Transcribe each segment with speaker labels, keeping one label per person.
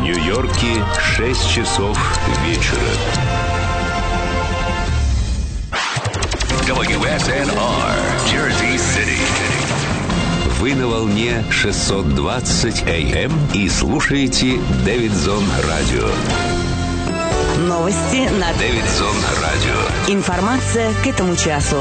Speaker 1: Нью-Йорке 6 часов вечера. WSNR, Jersey City. Вы на волне 620 AM и слушаете Дэвидсон Радио.
Speaker 2: Новости на
Speaker 1: Дэвидсон Радио.
Speaker 2: Информация к этому часу.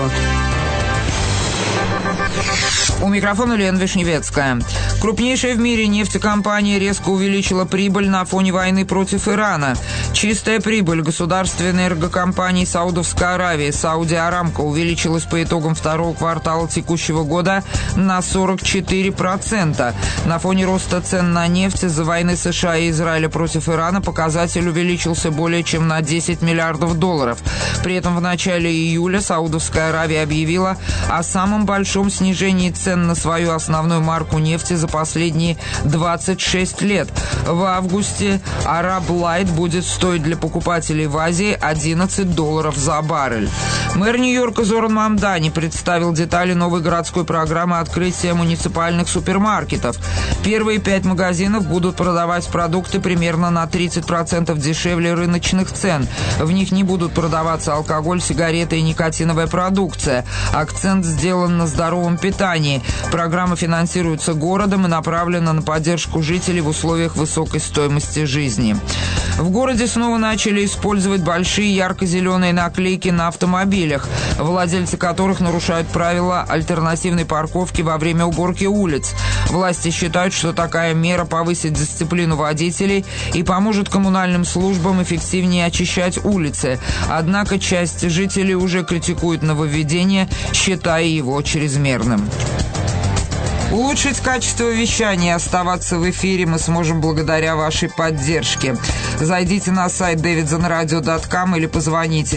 Speaker 3: У микрофона Лена Вишневецкая. Крупнейшая в мире нефтекомпания резко увеличила прибыль на фоне войны против Ирана. Чистая прибыль государственной энергокомпании Саудовской Аравии «Сауди Арамко» увеличилась по итогам второго квартала текущего года на 44%. На фоне роста цен на нефть из-за войны США и Израиля против Ирана показатель увеличился более чем на $10 миллиардов. При этом в начале июля Саудовская Аравия объявила о самом большом снижении цен на свою основную марку нефти за последние 26 лет. В августе Arab Light будет стоить для покупателей в Азии $11 за баррель. Мэр Нью-Йорка Зоран Мамдани представил детали новой городской программы открытия муниципальных супермаркетов. Первые 5 магазинов будут продавать продукты примерно на 30% дешевле рыночных цен. В них не будут продаваться алкоголь, сигареты и никотиновая продукция. Акцент сделан на здоровом питании. Программа финансируется городом и направлена на поддержку жителей в условиях высокой стоимости жизни. В городе снова начали использовать большие ярко-зеленые наклейки на автомобилях, владельцы которых нарушают правила альтернативной парковки во время уборки улиц. Власти считают, что такая мера повысит дисциплину водителей и поможет коммунальным службам эффективнее очищать улицы. Однако часть жителей уже критикует нововведение, считая его чрезмерным. Улучшить качество вещания и оставаться в эфире мы сможем благодаря вашей поддержке. Зайдите на сайт davidsonradio.com или позвоните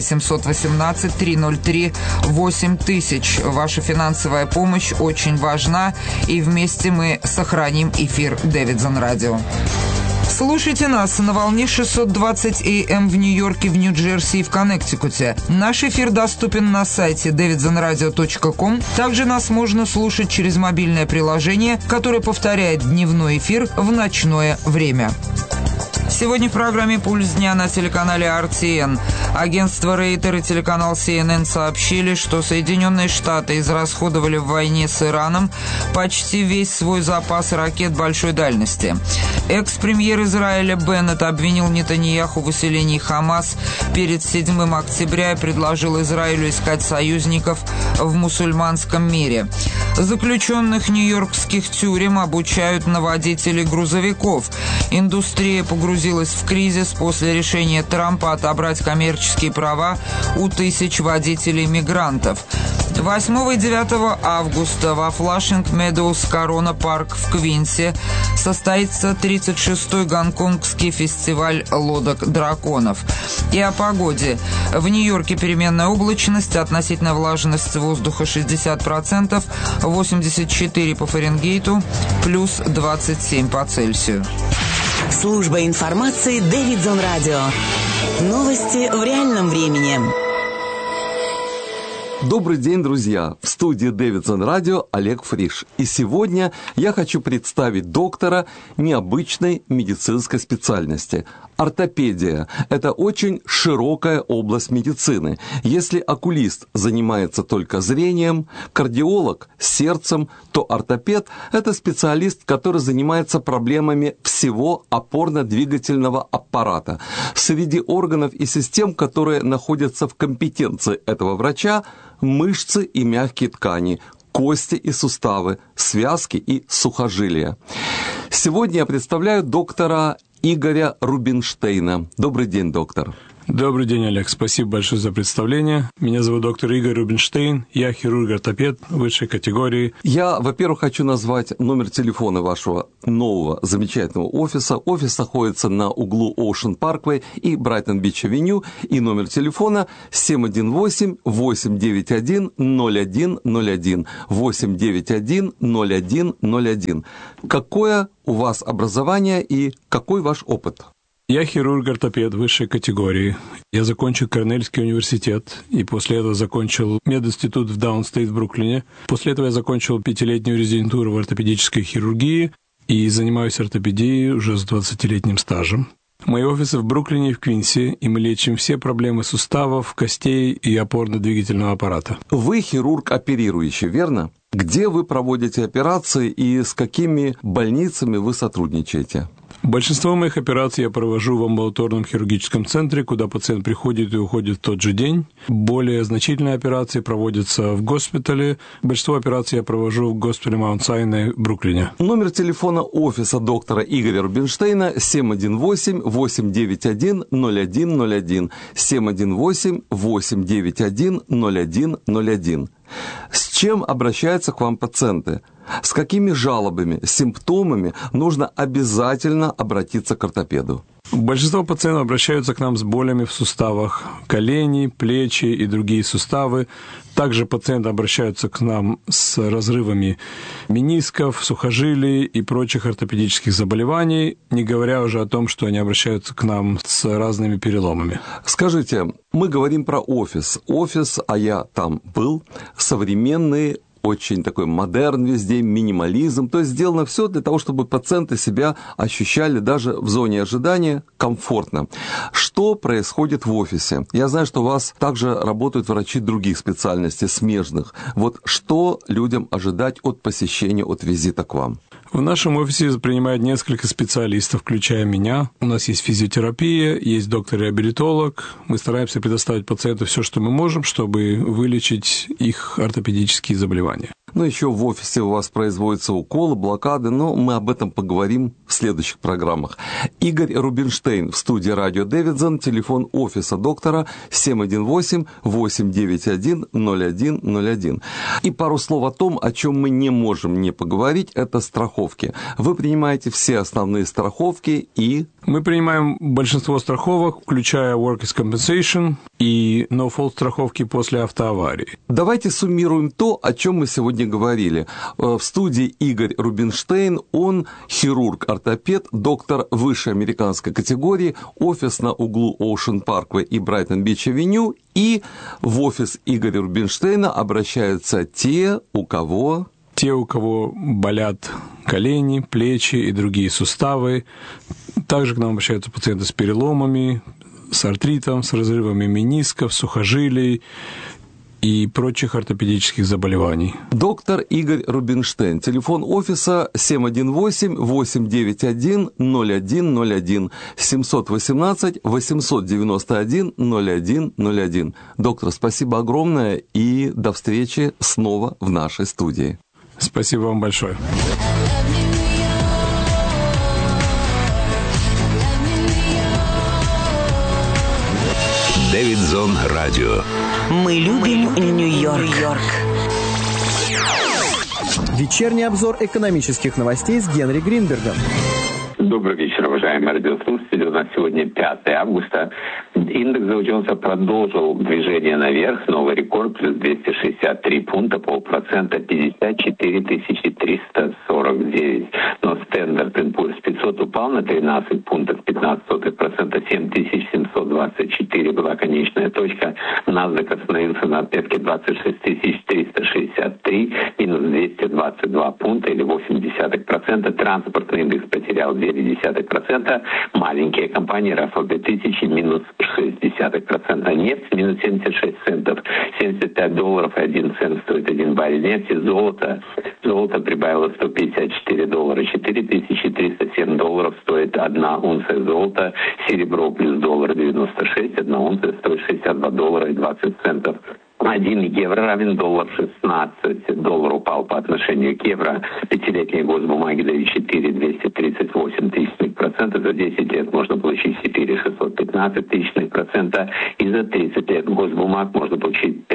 Speaker 3: 718-303-8000. Ваша финансовая помощь очень важна, и вместе мы сохраним эфир Дэвидсон Радио. Слушайте нас на волне 620 AM в Нью-Йорке, в Нью-Джерси и в Коннектикуте. Наш эфир доступен на сайте davidsonradio.com. Также нас можно слушать через мобильное приложение, которое повторяет дневной эфир в ночное время. Сегодня в программе «Пульс дня» на телеканале RTN. Агентство Рейтер и телеканал CNN сообщили, что Соединенные Штаты израсходовали в войне с Ираном почти весь свой запас ракет большой дальности. Экс-премьер Израиля Беннет обвинил Нетаньяху в усилении Хамас перед 7 октября и предложил Израилю искать союзников в мусульманском мире. Заключенных нью-йоркских тюрем обучают на водителей грузовиков. Индустрия погрузилась в кризис после решения Трампа отобрать коммерческие права у тысяч водителей-мигрантов. 8 и 9 августа во Флашинг Медоуз Корона Парк в Квинсе состоится 36-й гонконгский фестиваль лодок драконов. И о погоде. В Нью-Йорке переменная облачность, относительная влажность воздуха 60%, 84 по Фаренгейту, плюс 27 по Цельсию.
Speaker 2: Служба информации Дэвидсон Радио. Новости в реальном времени.
Speaker 4: Добрый день, друзья! В студии Дэвидсон Радио Олег Фриш. И сегодня я хочу представить доктора необычной медицинской специальности. Ортопедия – это очень широкая область медицины. Если окулист занимается только зрением, кардиолог – сердцем, то ортопед – это специалист, который занимается проблемами всего опорно-двигательного аппарата. Среди органов и систем, которые находятся в компетенции этого врача, мышцы и мягкие ткани, кости и суставы, связки и сухожилия. Сегодня я представляю доктора Игоря Рубинштейна. Добрый день, доктор.
Speaker 5: Добрый день, Олег. Спасибо большое за представление. Меня зовут доктор Игорь Рубинштейн. Я хирург-ортопед высшей категории.
Speaker 4: Я, во-первых, хочу назвать номер телефона вашего нового замечательного офиса. Офис находится на углу Ocean Parkway и Брайтон-Бич-авеню. И номер телефона 718-891-0101. 891-0101. Какое у вас образование и какой ваш опыт?
Speaker 5: Я хирург-ортопед высшей категории. Я закончил Корнельский университет, и после этого закончил мединститут в Даунстейт в Бруклине. После этого я закончил 5-летнюю резидентуру в ортопедической хирургии. и занимаюсь ортопедией уже с 20-летним стажем. Мои офисы в Бруклине и в Квинсе, и мы лечим все проблемы суставов, костей и опорно-двигательного аппарата.
Speaker 4: Вы хирург оперирующий, верно? Где вы проводите операции и с какими больницами вы сотрудничаете?
Speaker 5: Большинство моих операций я провожу в амбулаторном хирургическом центре, куда пациент приходит и уходит в тот же день. Более значительные операции проводятся в госпитале. Большинство операций я провожу в госпитале Маунт-Сайне в Бруклине.
Speaker 4: Номер телефона офиса доктора Игоря Рубинштейна 718-891-0101. 718-891-0101. С чем обращаются к вам пациенты? С какими жалобами, симптомами нужно обязательно обратиться к ортопеду?
Speaker 5: Большинство пациентов обращаются к нам с болями в суставах коленей, плечи и другие суставы. Также пациенты обращаются к нам с разрывами менисков, сухожилий и прочих ортопедических заболеваний, не говоря уже о том, что они обращаются к нам с разными переломами.
Speaker 4: Скажите, мы говорим про офис. Офис, а я там был, современный, очень такой модерн везде, минимализм. То есть сделано все для того, чтобы пациенты себя ощущали даже в зоне ожидания комфортно. Что происходит в офисе? Я знаю, что у вас также работают врачи других специальностей, смежных. Вот что людям ожидать от посещения, от визита к вам?
Speaker 5: В нашем офисе принимают несколько специалистов, включая меня. У нас есть физиотерапия, есть доктор-реабилитолог. Мы стараемся предоставить пациенту все, что мы можем, чтобы вылечить их ортопедические заболевания.
Speaker 4: Ну, еще в офисе у вас производятся уколы, блокады, но мы об этом поговорим в следующих программах. Игорь Рубинштейн в студии «Радио Дэвидсон», телефон офиса доктора 718-891-0101. И пару слов о том, о чем мы не можем не поговорить, это страховки. Вы принимаете все основные страховки и...
Speaker 5: Мы принимаем большинство страховок, включая Workers' Compensation и No-Fault страховки после автоаварии.
Speaker 4: Давайте суммируем то, о чем мы сегодня говорили. В студии Игорь Рубинштейн, он хирург-ортопед, доктор высшей американской категории, офис на углу Ocean Parkway и Брайтон-Бич-авеню, и в офис Игоря Рубинштейна обращаются те, у кого
Speaker 5: болят колени, плечи и другие суставы. Также к нам обращаются пациенты с переломами, с артритом, с разрывами менисков, сухожилий и прочих ортопедических заболеваний.
Speaker 4: Доктор Игорь Рубинштейн. Телефон офиса 718-891-0101. 718-891-0101. Доктор, спасибо огромное и до встречи снова в нашей студии.
Speaker 5: Спасибо вам большое.
Speaker 1: Дэвидсон Радио.
Speaker 2: Мы любим Нью-Йорк.
Speaker 6: Вечерний обзор экономических новостей с Генри Гринбергом.
Speaker 7: Добрый вечер, уважаемые радиослушатели. У нас сегодня 5 августа. Индекс Доу Джонса продолжил движение наверх. Новый рекорд, плюс 263 пункта, 0,5%, 54 349. Но Standard & Poor's 500 упал на 13 пунктов, 0,15%, 7724 была конечная точка. NASDAQ остановился на отметке 26 363, минус 222 пункта или 0,8%. Транспортный индекс потерял 0,2%. Маленькие компании RAFA 2000 минус 0,6%. Нефть минус 76 центов. $75 и 1 цент стоит 1 баррель нефти. Золото прибавило $154. $4307 стоит 1 унция золота. Серебро плюс $1.96. 1 унция стоит $62.20. 1 евро равен $16. Упал по отношению к евро. Пятилетние госбумаги дают 4,238%. За 10 лет можно получить 4,615%. И за 30 лет госбумаг можно получить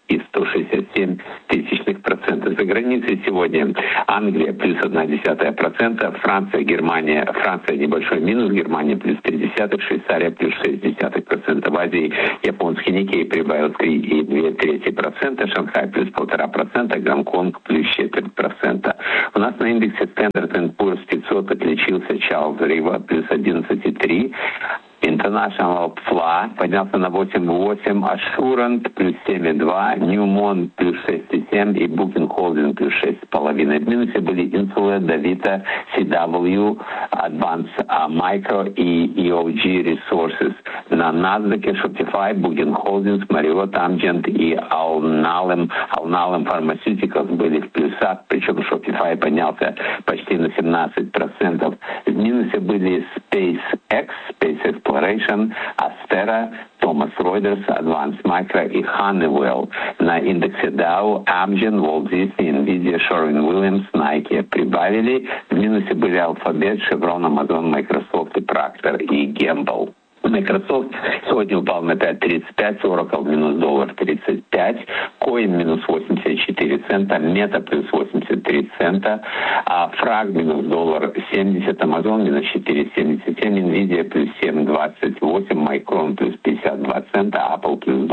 Speaker 7: 5,167%. За границей сегодня Англия плюс 0,1%, Франция, Германия, Франция небольшой минус, Германия плюс 0,3%, Швейцария плюс 0,6%. В Азии японский Никей прибавил 3,2%, Шанхай плюс 1,5%, Гонконг плюс 0,4%. У нас на индексе Standard & Poor's 500 отличился Чарльз Рива плюс 11,3%. International FLA поднялся на 8,8, Assurant плюс 7,2, Newmont плюс 6,7 и Booking Holding плюс 6,5. В минусе были Insulet, Davita, CW, Advanced Micro и EOG Resources. На NASDAQ Shopify, Booking Holdings, Marriott, Amgen и Alnylam Pharmaceuticals были в плюсах, причем Shopify поднялся почти на 17%. В минусе были SpaceX, Space Exploration, Astera, Thomson Reuters, Advanced Micro и Honeywell. На индексе Dow, Amgen, Walt Disney, Nvidia, Sherwin-Williams, Nike прибавили. В минусе были Alphabet, Chevron, Amazon, Microsoft и Procter и Gamble. Microsoft сегодня упал на 5.35, Oracle минус $1.35, Coin минус 84 цента, Meta плюс 83 цента, Frag минус $1.70, Amazon минус 4.77, Nvidia плюс 7.28, Micron плюс 52 цента, Apple плюс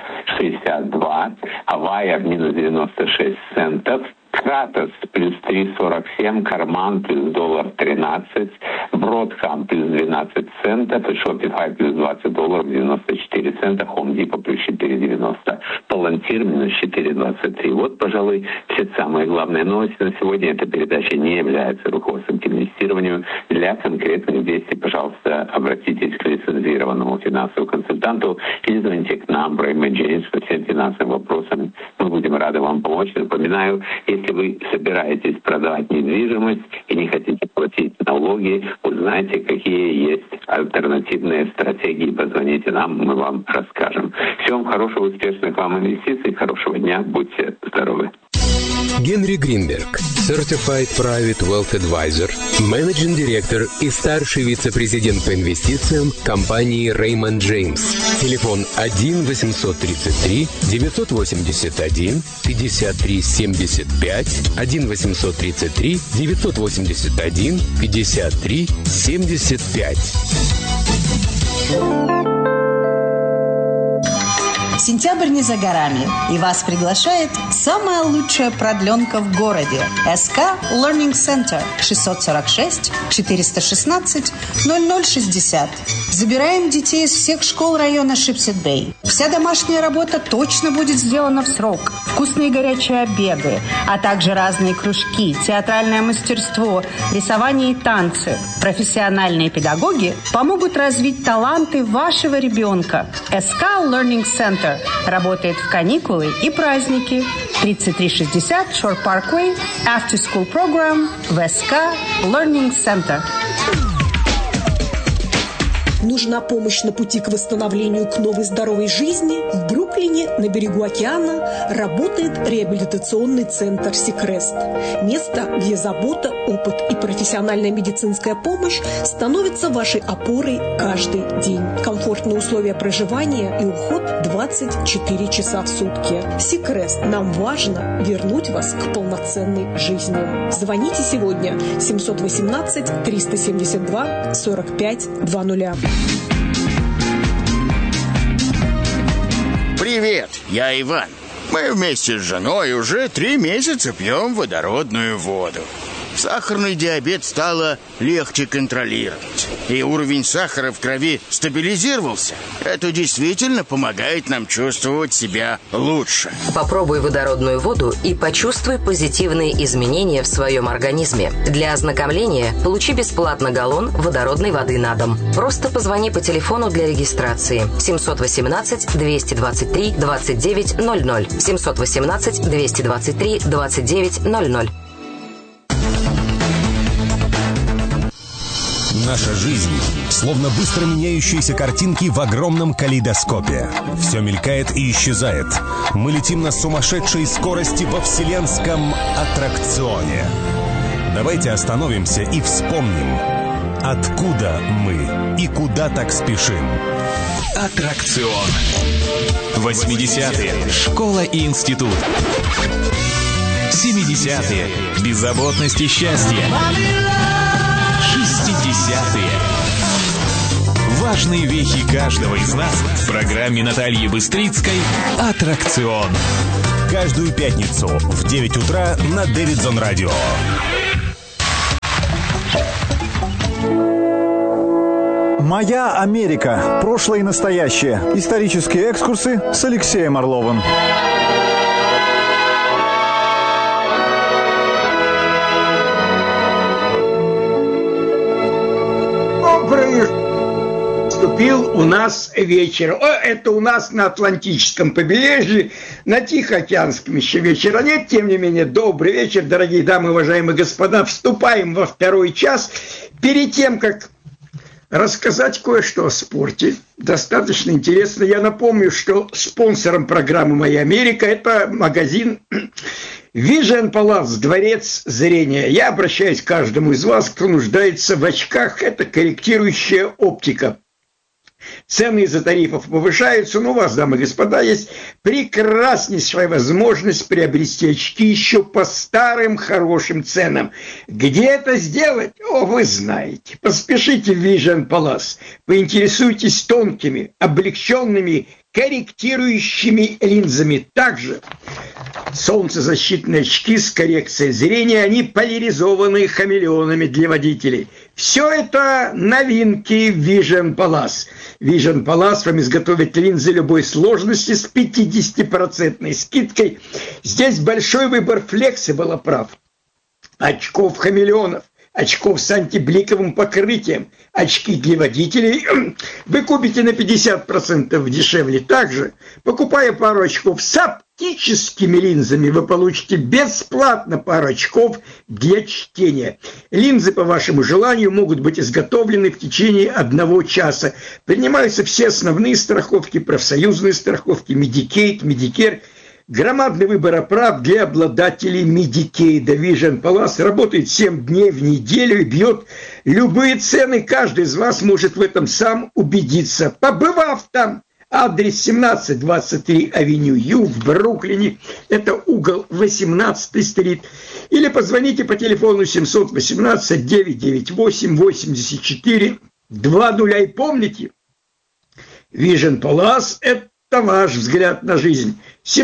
Speaker 7: $1.62, Avaya минус 96 центов, Kratos плюс 3.47, Карман плюс $1.13, Broadcom плюс 12 центов, и Shopify плюс $20.94, Home Depot плюс 4.90, Palantir минус 4.23. Вот, пожалуй, все самые главные новости на сегодня. Эта передача не является руководством к инвестированию. Для конкретных действий, пожалуйста, обратитесь к лицензированному финансовому консультанту или звоните к нам, Raymond James, по всем финансовым вопросам. Мы будем рады вам помочь. Напоминаю, если вы собираетесь продавать недвижимость и не хотите платить налоги, узнайте, какие есть альтернативные стратегии. Позвоните нам, мы вам расскажем. Всем хорошего, успешных вам инвестиций, хорошего дня, будьте здоровы.
Speaker 1: Генри Гринберг, Certified Private Wealth Advisor, Managing Director и старший вице-президент по инвестициям компании Raymond James. Телефон 1-833-981-53-75, 1-833-981-53-75.
Speaker 8: Сентябрь не за горами, и вас приглашает самая лучшая продленка в городе. СК Learning Center 646-416-0060. Забираем детей из всех школ района Шипсет-Бэй. Вся домашняя работа точно будет сделана в срок. Вкусные горячие обеды, а также разные кружки, театральное мастерство, рисование и танцы. Профессиональные педагоги помогут развить таланты вашего ребенка. СК Learning Center работает в каникулы и праздники. 3360 Shore Parkway, After School Program в СК Learning Center.
Speaker 9: Нужна помощь на пути к восстановлению к новой здоровой жизни? В Бруклине, на берегу океана, работает реабилитационный центр «Сикрест». Место, где забота, опыт и профессиональная медицинская помощь становятся вашей опорой каждый день. Комфортные условия проживания и уход 24 часа в сутки. «Сикрест». Нам важно вернуть вас к полноценной жизни. Звоните сегодня 718-372-4520.
Speaker 10: Привет, я Иван. Мы вместе с женой уже 3 месяца пьем водородную воду. Сахарный диабет стало легче контролировать, и уровень сахара в крови стабилизировался. Это действительно помогает нам чувствовать себя лучше.
Speaker 11: Попробуй водородную воду и почувствуй позитивные изменения в своем организме. Для ознакомления получи бесплатно галлон водородной воды на дом. Просто позвони по телефону для регистрации 718-223-2900, 718-223-2900.
Speaker 12: Наша жизнь словно быстро меняющиеся картинки в огромном калейдоскопе. Все мелькает и исчезает. Мы летим на сумасшедшей скорости во вселенском аттракционе. Давайте остановимся и вспомним, откуда мы и куда так спешим.
Speaker 13: Аттракцион. 80-е. Школа и институт. 70-е. Беззаботность и счастье. 60-е. Важные вехи каждого из нас в программе Натальи Быстрицкой «Аттракцион».
Speaker 12: Каждую пятницу в 9 утра на Дэвидзон Радио.
Speaker 14: «Моя Америка. Прошлое и настоящее». Исторические экскурсы с Алексеем Орловым.
Speaker 15: Наступил у нас вечер. Это у нас на Атлантическом побережье, на Тихоокеанском еще вечера нет. Тем не менее, добрый вечер, дорогие дамы, уважаемые господа. Вступаем во второй час. Перед тем, как рассказать кое-что о спорте, достаточно интересно, я напомню, что спонсором программы «Моя Америка» это магазин Vision Palace, дворец зрения. Я обращаюсь к каждому из вас, кто нуждается в очках. Это корректирующая оптика. Цены из-за тарифов повышаются, но у вас, дамы и господа, есть прекраснейшая возможность приобрести очки еще по старым хорошим ценам. Где это сделать? Вы знаете. Поспешите в Vision Palace. Поинтересуйтесь тонкими, облегченными, корректирующими линзами. Также солнцезащитные очки с коррекцией зрения, они поляризованы хамелеонами для водителей. Все это новинки Vision Palace. Vision Palace вам изготовит линзы любой сложности с 50% скидкой. Здесь большой выбор флексибл оправ, очков хамелеонов, очков с антибликовым покрытием, очки для водителей вы купите на 50% дешевле. Также, покупая пару очков с оптическими линзами, вы получите бесплатно пару очков для чтения. Линзы по вашему желанию могут быть изготовлены в течение 1 часа. Принимаются все основные страховки, профсоюзные страховки, Medicaid, Medicare. Громадный выбор оправ для обладателей Medicaid. Vision Palace работает 7 дней в неделю и бьет любые цены. Каждый из вас может в этом сам убедиться, побывав там. Адрес 1723 Авеню Ю в Бруклине. Это угол 18-й стрит. Или позвоните по телефону 718-998-84-20. И помните, Vision Palace – это ваш взгляд на жизнь.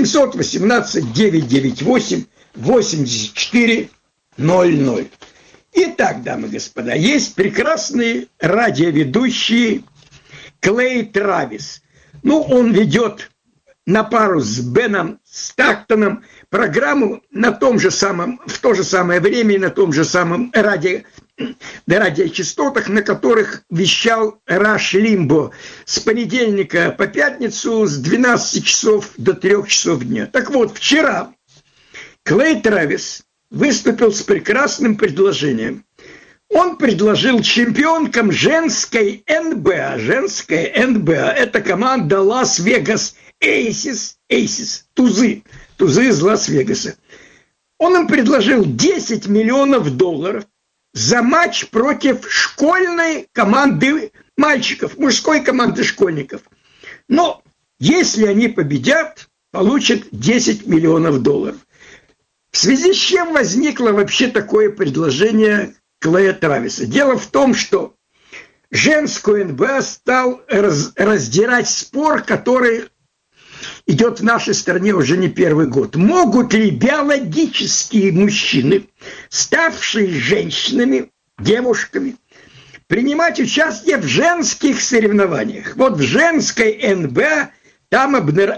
Speaker 15: 718-998-84-00. Итак, дамы и господа, есть прекрасные радиоведущие Клей Травис. Он ведет на пару с Беном Стактоном программу в то же самое время и на том же самом радиочастотах, на которых вещал Раш Лимбо с понедельника по пятницу с 12 часов до 3 часов дня. Так вот, вчера Клей Травис выступил с прекрасным предложением. Он предложил чемпионкам женской НБА. Женская НБА – это команда Лас-Вегас Эйсис, тузы из Лас-Вегаса. Он им предложил $10 миллионов за матч против школьной команды мальчиков, мужской команды школьников. Но если они победят, получат $10 миллионов. В связи с чем возникло вообще такое предложение Клея Трависа? Дело в том, что женскую НБА стал раздирать спор, который идет в нашей стране уже не первый год. Могут ли биологические мужчины, ставшие женщинами, девушками, принимать участие в женских соревнованиях? Вот в женской НБА там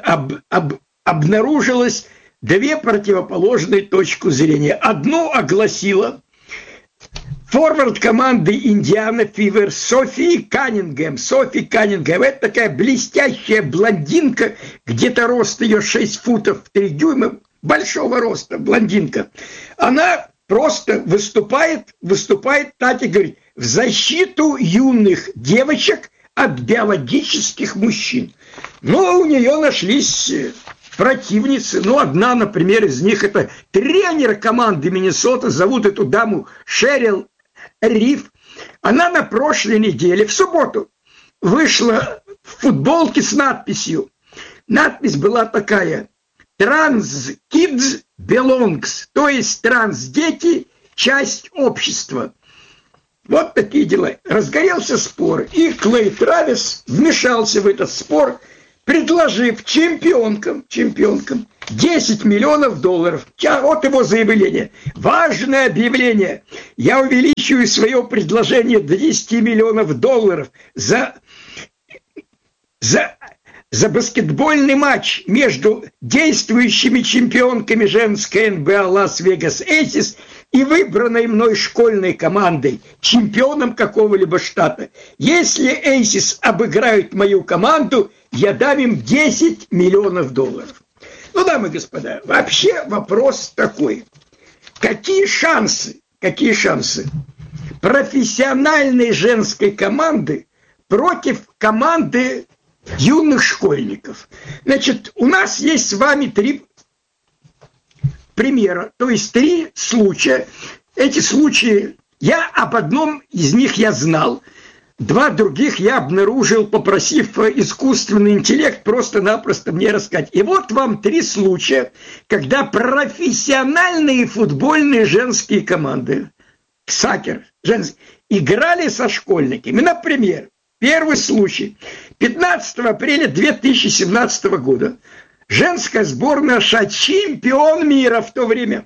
Speaker 15: обнаружилось 2 противоположные точки зрения. Одну огласила форвард команды Индиана Фивер Софи Каннингем. Это такая блестящая блондинка, где-то рост ее 6 футов 3 дюйма, большого роста блондинка. Она просто выступает, так и говорит, в защиту юных девочек от биологических мужчин. Но у нее нашлись противницы. Одна, например, из них это тренер команды Миннесота, зовут эту даму Шерил Риф. Она на прошлой неделе, в субботу, вышла в футболке с надписью. Надпись была такая: «Trans kids belongs», то есть транс-дети – часть общества. Вот такие дела. Разгорелся спор, и Клей Травис вмешался в этот спор, предложив чемпионкам 10 миллионов долларов. Вот его заявление. Важное объявление. Я увеличиваю свое предложение до 10 миллионов долларов за баскетбольный матч между действующими чемпионками женской НБА Лас-Вегас Эйсис и выбранной мной школьной командой, чемпионом какого-либо штата. Если Эйсис обыграют мою команду, я дам им 10 миллионов долларов. Ну, дамы и господа, вообще вопрос такой. Какие шансы профессиональной женской команды против команды юных школьников? Значит, у нас есть с вами 3 примера, то есть 3 случая. Эти случаи, об одном из них я знал, 2 других я обнаружил, попросив искусственный интеллект просто-напросто мне рассказать. И вот вам 3 случая, когда профессиональные футбольные женские команды, сокер, женские, играли со школьниками. Например, первый случай. 15 апреля 2017 года женская сборная США, чемпион мира в то время,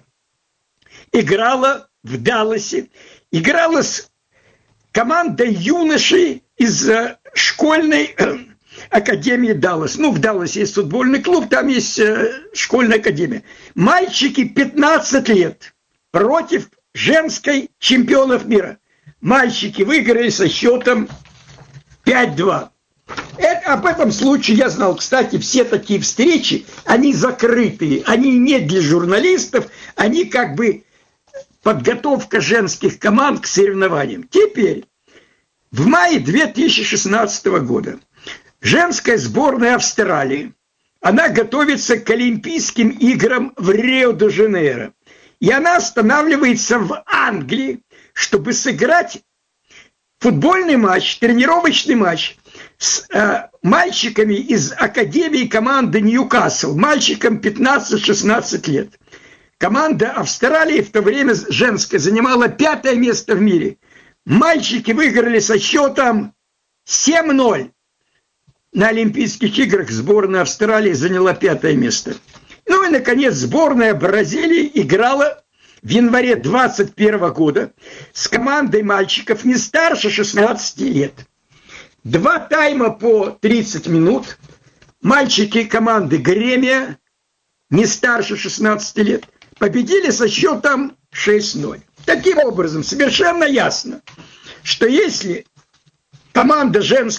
Speaker 15: играла в Далласе, играла с командой юношей из школьной академии Даллас. Ну, в Далласе есть футбольный клуб, там есть школьная академия. Мальчики 15 лет против женской чемпионов мира. Мальчики выиграли со счетом 5-2. Об этом случае я знал. Кстати, все такие встречи, они закрытые, они не для журналистов, они как бы подготовка женских команд к соревнованиям. Теперь, в мае 2016 года женская сборная Австралии, она готовится к Олимпийским играм в Рио-де-Жанейро. И она останавливается в Англии, чтобы сыграть футбольный матч, тренировочный матч с мальчиками из академии команды Ньюкасл, мальчикам 15-16 лет. Команда Австралии в то время женская занимала 5-е место в мире. Мальчики выиграли со счетом 7-0. На Олимпийских играх сборная Австралии заняла 5-е место. Ну и, наконец, сборная Бразилии играла в январе 2021 года с командой мальчиков не старше 16 лет. 2 тайма по 30 минут. Мальчики команды Гремия, не старше 16 лет, победили со счетом 6-0. Таким образом, совершенно ясно, что если команда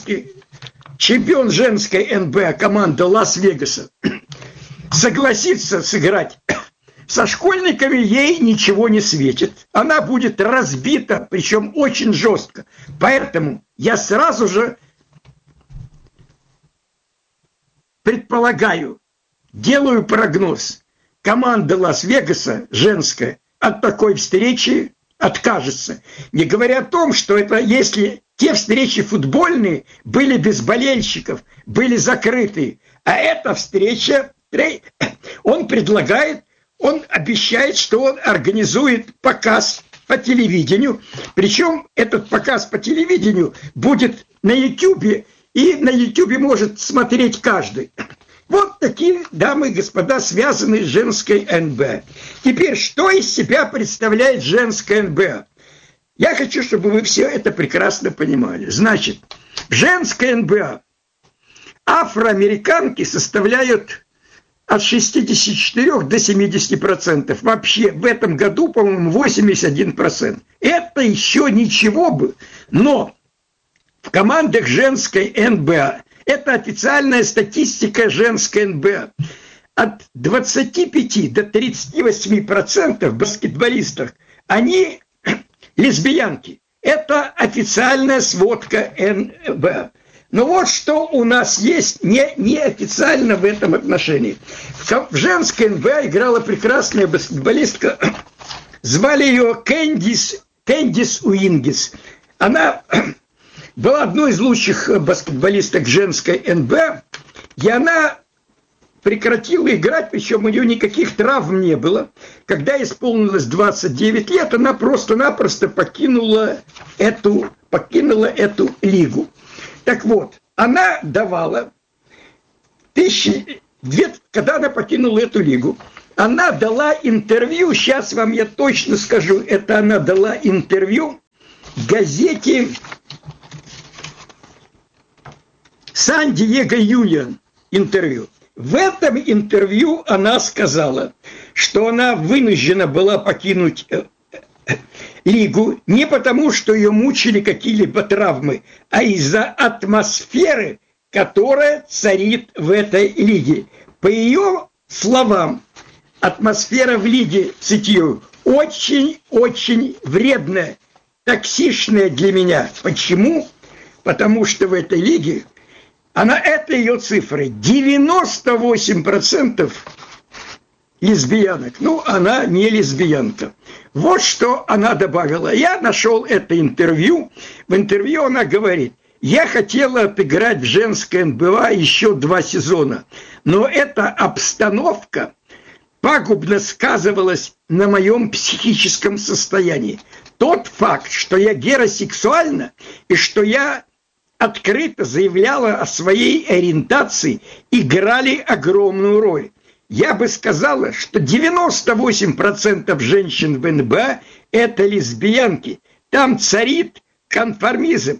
Speaker 15: чемпион женской НБА, команда Лас-Вегаса, согласится сыграть со школьниками, ей ничего не светит. Она будет разбита, причем очень жестко. Поэтому я сразу же предполагаю, делаю прогноз. Команда Лас-Вегаса, женская, от такой встречи откажется. Не говоря о том, что это если те встречи футбольные были без болельщиков, были закрыты, а эта встреча, он обещает, что он организует показ по телевидению, причем этот показ по телевидению будет на Ютубе, и на Ютубе может смотреть каждый. Вот такие, дамы и господа, связанные с женской НБА. Теперь, что из себя представляет женская НБА? Я хочу, чтобы вы все это прекрасно понимали. Значит, в женской НБА афроамериканки составляют от 64 до 70%. Вообще в этом году, по-моему, 81%. Это еще ничего бы, но в командах женской НБА, это официальная статистика женской НБА, от 25 до 38% баскетболистов, они лесбиянки. Это официальная сводка НБА. Но вот что у нас есть неофициально в этом отношении. В женской НБА играла прекрасная баскетболистка, звали ее Кэндис Уингис. Она была одной из лучших баскетболисток женской НБА, и она прекратила играть, причем у нее никаких травм не было. Когда исполнилось 29 лет, она просто-напросто покинула эту лигу. Так вот, она давала когда она покинула эту лигу, она дала интервью, сейчас вам я точно скажу, это она дала интервью газете «Сан-Диего Юнион» интервью. В этом интервью она сказала, что она вынуждена была покинуть лигу не потому, что ее мучили какие-либо травмы, а из-за атмосферы, которая царит в этой лиге. По ее словам, атмосфера в лиге, цитирую, очень-очень вредная, токсичная для меня. Почему? Потому что в этой лиге, это ее цифры, 98% лесбиянок. Она не лесбиянка. Вот что она добавила. Я нашел это интервью. В интервью она говорит: я хотела отыграть в женской НБА еще 2 сезона, но эта обстановка пагубно сказывалась на моем психическом состоянии. Тот факт, что я гетеросексуальна и что я открыто заявляла о своей ориентации, играли огромную роль. Я бы сказала, что 98% женщин в НБА – это лесбиянки. Там царит конформизм.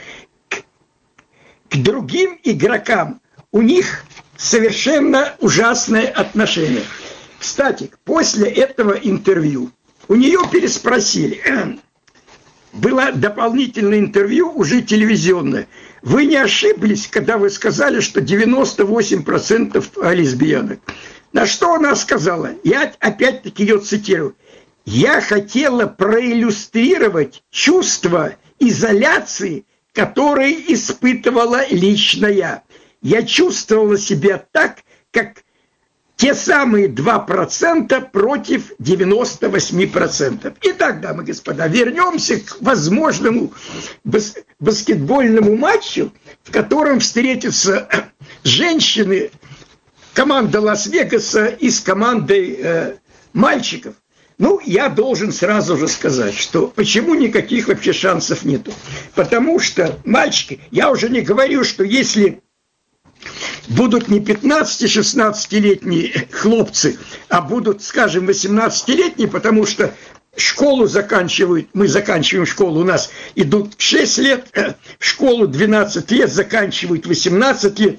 Speaker 15: К другим игрокам у них совершенно ужасное отношение. Кстати, после этого интервью у нее переспросили. Было дополнительное интервью, уже телевизионное. Вы не ошиблись, когда вы сказали, что 98% лесбиянок? На что она сказала? Я опять-таки ее цитирую. Я хотела проиллюстрировать чувство изоляции, которое испытывала лично я. Я чувствовала себя так, как те самые 2% против 98%. Итак, дамы и господа, вернемся к возможному баскетбольному матчу, в котором встретятся женщины, команда Лас-Вегаса и с командой мальчиков. Я должен сразу же сказать, что почему никаких вообще шансов нету. Потому что мальчики, я уже не говорю, что если будут не 15-16-летние хлопцы, а будут, скажем, 18-летние, потому что школу заканчивают, мы заканчиваем школу, у нас идут 6 лет, школу 12 лет, заканчивают 18 лет.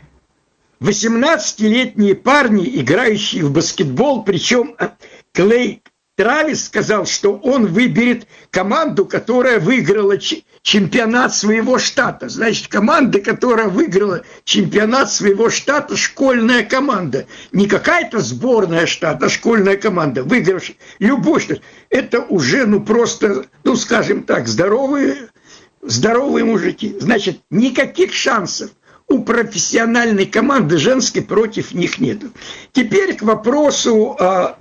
Speaker 15: 18-летние парни, играющие в баскетбол, причем Клей Травис сказал, что он выберет команду, которая выиграла чемпионат своего штата. Значит, команда, которая выиграла чемпионат своего штата, школьная команда. Не какая-то сборная штата, а школьная команда, выигравшая любой штат. Это уже, просто, скажем так, здоровые мужики. Значит, никаких шансов у профессиональной команды женской против них нету. Теперь к вопросу о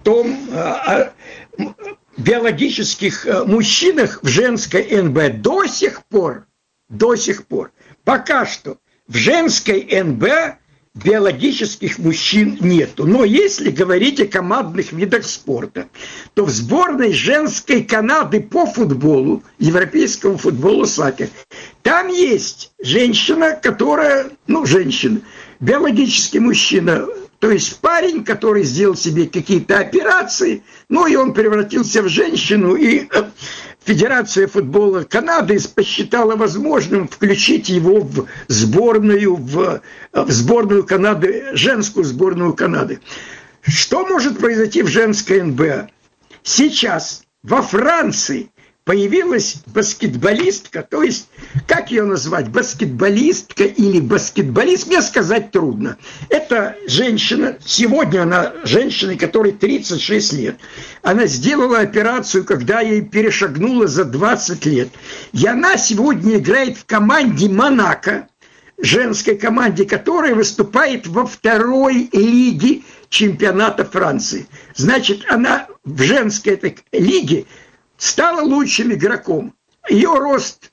Speaker 15: биологических мужчинах в женской НБА. До сих пор, пока что в женской НБА биологических мужчин нету. Но если говорить о командных видах спорта, то в сборной женской Канады по футболу, европейскому футболу сакер, там есть женщина, которая, женщина, биологический мужчина, то есть парень, который сделал себе какие-то операции, и он превратился в женщину, и Федерация футбола Канады посчитала возможным включить его в сборную Канады, женскую сборную Канады. Что может произойти в женской НБА? Сейчас во Франции появилась баскетболистка, то есть, как ее назвать, баскетболистка или баскетболист, мне сказать трудно. Это женщина, сегодня она женщина, которой 36 лет. Она сделала операцию, когда ей перешагнула за 20 лет. И она сегодня играет в команде Монако, женской команде, которая выступает во 2-й лиге чемпионата Франции. Значит, она в женской этой лиге стала лучшим игроком. Ее рост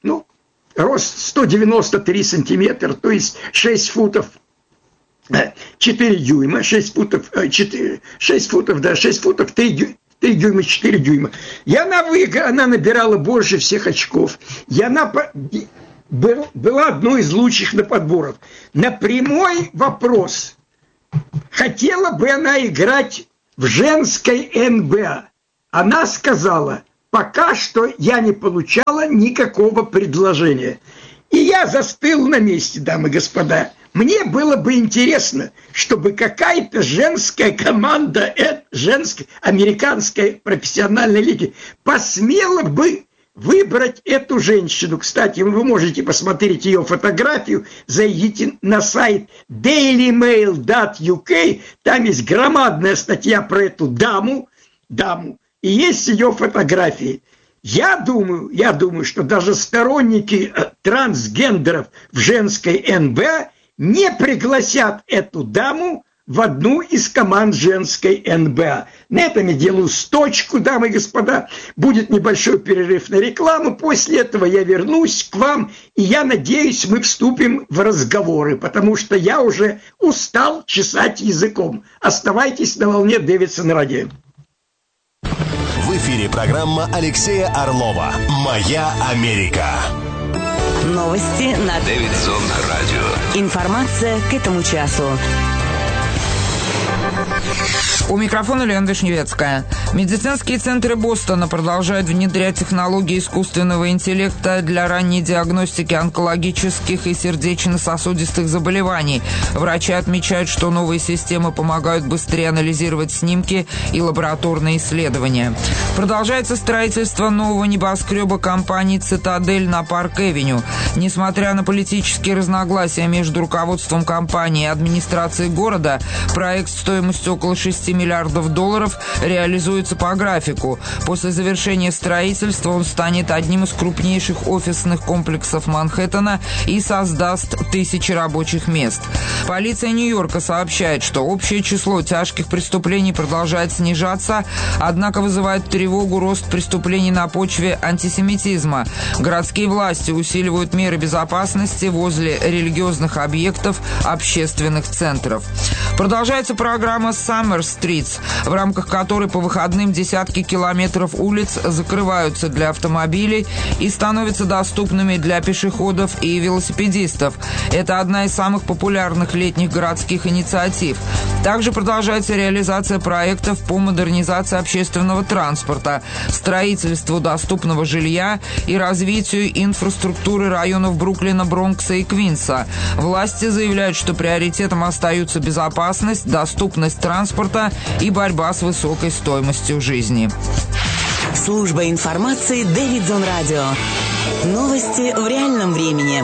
Speaker 15: 193 сантиметра, то есть 6 футов 4 дюйма, 6 футов 3 дюйма, 4 дюйма. И она набирала больше всех очков. И она была одной из лучших на подборах. На прямой вопрос, хотела бы она играть в женской НБА, она сказала: пока что я не получала никакого предложения. И я застыл на месте, дамы и господа. Мне было бы интересно, чтобы какая-то женская команда женской американской профессиональной лиги посмела бы выбрать эту женщину. Кстати, вы можете посмотреть ее фотографию, зайдите на сайт dailymail.uk, там есть громадная статья про эту даму, и есть ее фотографии. Я думаю, что даже сторонники трансгендеров в женской НБА не пригласят эту даму в одну из команд женской НБА. На этом я делаю точку, дамы и господа. Будет небольшой перерыв на рекламу. После этого я вернусь к вам, и я надеюсь, мы вступим в разговоры, потому что я уже устал чесать языком. Оставайтесь на волне Дэвидсон радио.
Speaker 12: В эфире программа Алексея Орлова «Моя Америка».
Speaker 2: Новости на
Speaker 1: Дэвидсон радио.
Speaker 2: Информация к этому часу.
Speaker 3: У микрофона Лена Вишневецкая. Медицинские центры Бостона продолжают внедрять технологии искусственного интеллекта для ранней диагностики онкологических и сердечно-сосудистых заболеваний. Врачи отмечают, что новые системы помогают быстрее анализировать снимки и лабораторные исследования. Продолжается строительство нового небоскреба компании «Цитадель» на Парк-Эвеню. Несмотря на политические разногласия между руководством компании и администрацией города, проект стоимостью около $6 миллиардов реализуется по графику. После завершения строительства он станет одним из крупнейших офисных комплексов Манхэттена и создаст тысячи рабочих мест. Полиция Нью-Йорка сообщает, что общее число тяжких преступлений продолжает снижаться, однако вызывает тревогу рост преступлений на почве антисемитизма. Городские власти усиливают меры безопасности возле религиозных объектов, общественных центров. Продолжается программа Summer Streets, в рамках которой по выходным десятки километров улиц закрываются для автомобилей и становятся доступными для пешеходов и велосипедистов. Это одна из самых популярных летних городских инициатив. Также продолжается реализация проектов по модернизации общественного транспорта, строительству доступного жилья и развитию инфраструктуры районов Бруклина, Бронкса и Квинса. Власти заявляют, что приоритетом остаются безопасность, доступность транспорта и борьба с высокой стоимостью жизни.
Speaker 2: Служба информации Дэвидсон радио. Новости в реальном времени.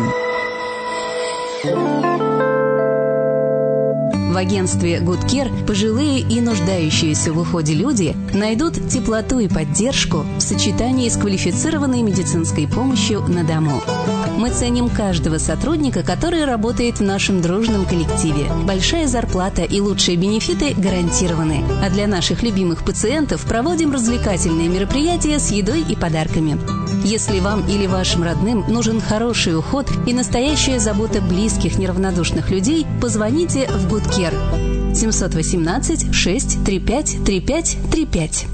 Speaker 16: В агентстве Good Care пожилые и нуждающиеся в уходе люди найдут теплоту и поддержку в сочетании с квалифицированной медицинской помощью на дому. Мы ценим каждого сотрудника, который работает в нашем дружном коллективе. Большая зарплата и лучшие бенефиты гарантированы. А для наших любимых пациентов проводим развлекательные мероприятия с едой и подарками. Если вам или вашим родным нужен хороший уход и настоящая забота близких неравнодушных людей, позвоните в Good Care 718-635-3535.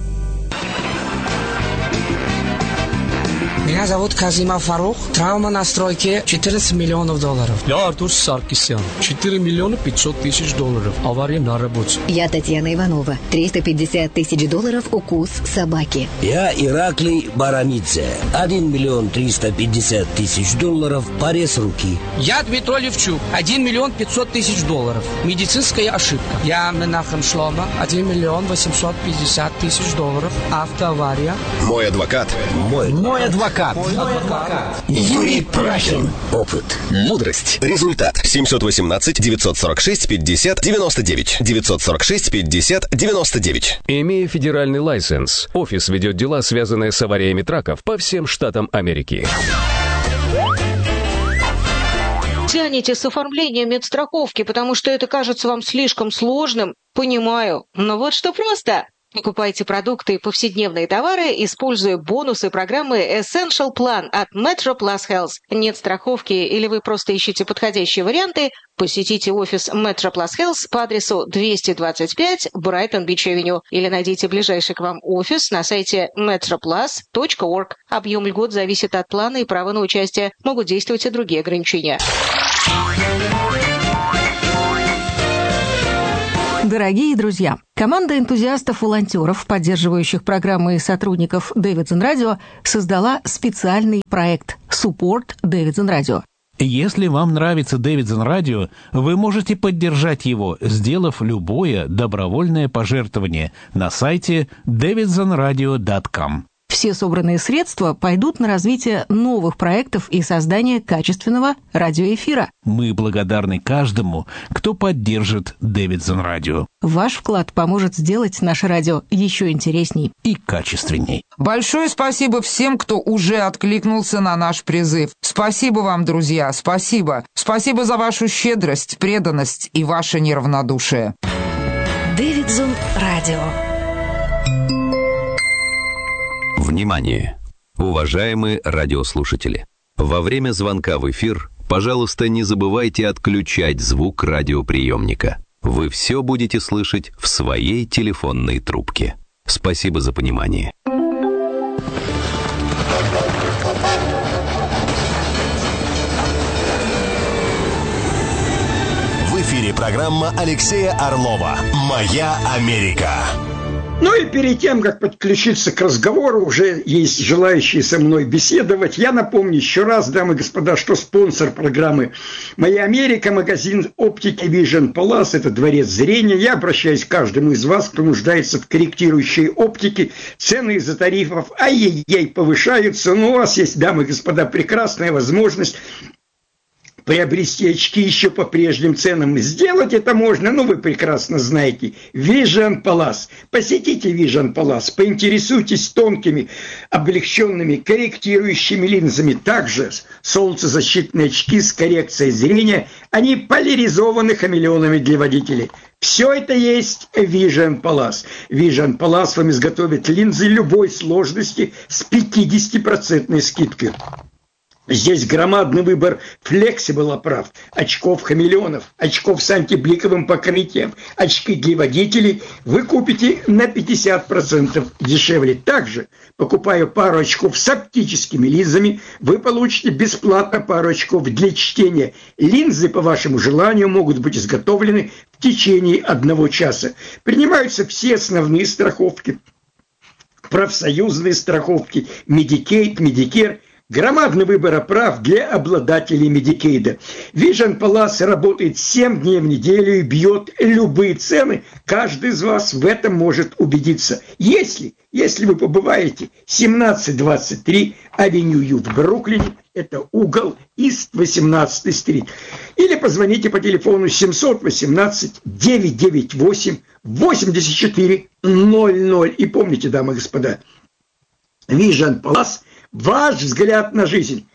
Speaker 17: Меня зовут Казима Фарух. Травма на стройке $14 миллионов.
Speaker 18: Я Артур Саркисян. $4 миллиона 500 тысяч. Авария на работе.
Speaker 19: Я Татьяна Иванова. $350 тысяч укус собаки.
Speaker 20: Я Ираклий Барамидзе. $1 миллион 350 тысяч. Порез руки.
Speaker 17: Я Дмитрий Левчук. $1 миллион 500 тысяч. Медицинская ошибка. Я Менахем Шлома. $1 миллион 850 тысяч. Автоавария.
Speaker 12: Мой адвокат.
Speaker 20: Мой адвокат.
Speaker 12: Юрий Прахин. Опыт. Мудрость. Результат. 718-946-50-99. 946-50-99.
Speaker 1: Имея федеральный лайсенс, офис ведет дела, связанные с авариями траков по всем штатам Америки.
Speaker 21: Тянете с оформлением медстраховки, потому что это кажется вам слишком сложным? Понимаю. Но вот что просто. Покупайте продукты и повседневные товары, используя бонусы программы Essential Plan от Metro Plus Health. Нет страховки или вы просто ищете подходящие варианты? Посетите офис Metro Plus Health по адресу 225 Brighton Beach Avenue или найдите ближайший к вам офис на сайте metroplus.org. Объем льгот зависит от плана, и право на участие могут действовать и другие ограничения.
Speaker 4: Дорогие друзья, команда энтузиастов-волонтеров, поддерживающих программы и сотрудников Davidson Radio, создала специальный проект Support Davidson Radio.
Speaker 22: Если вам нравится Davidson Radio, вы можете поддержать его, сделав любое добровольное пожертвование на сайте davidsonradio.com.
Speaker 4: Все собранные средства пойдут на развитие новых проектов и создание качественного радиоэфира.
Speaker 22: Мы благодарны каждому, кто поддержит Davidson Radio.
Speaker 4: Ваш вклад поможет сделать наше радио еще интересней
Speaker 22: и качественней.
Speaker 3: Большое спасибо всем, кто уже откликнулся на наш призыв. Спасибо вам, друзья, спасибо. Спасибо за вашу щедрость, преданность и ваше неравнодушие.
Speaker 2: Davidson Radio.
Speaker 1: Внимание! Уважаемые радиослушатели! Во время звонка в эфир, пожалуйста, не забывайте отключать звук радиоприемника. Вы все будете слышать в своей телефонной трубке. Спасибо за понимание.
Speaker 12: В эфире программа Алексея Орлова «Моя Америка».
Speaker 15: Ну и перед тем, как подключиться к разговору, уже есть желающие со мной беседовать. Я напомню еще раз, дамы и господа, что спонсор программы «Моя Америка» — магазин оптики Vision Palace, это дворец зрения. Я обращаюсь к каждому из вас, кто нуждается в корректирующей оптике. Цены из-за тарифов ай-яй-яй повышаются, но у вас есть, дамы и господа, прекрасная возможность приобрести очки еще по прежним ценам. Сделать это можно, ну вы прекрасно знаете, Vision Palace. Посетите Vision Palace, поинтересуйтесь тонкими, облегченными, корректирующими линзами. Также солнцезащитные очки с коррекцией зрения, они поляризованы хамелеонами для водителей. Все это есть Vision Palace. Vision Palace вам изготовит линзы любой сложности с 50% скидкой. Здесь громадный выбор флексибл оправ, очков-хамелеонов, очков с антибликовым покрытием, очки для водителей вы купите на 50% дешевле. Также, покупая пару очков с оптическими линзами, вы получите бесплатно пару очков для чтения. Линзы, по вашему желанию, могут быть изготовлены в течение 1 часа. Принимаются все основные страховки, профсоюзные страховки, Medicaid, Medicare. Громадный выбор оправ для обладателей Медикейда. Vision Palace работает 7 дней в неделю и бьет любые цены. Каждый из вас в этом может убедиться. Если вы побываете 1723 Авеню Ю в Бруклине, это угол Ист 18-й стрит. Или позвоните по телефону 718-998-8400. И помните, дамы и господа, Vision Palace — ваш взгляд на жизнь.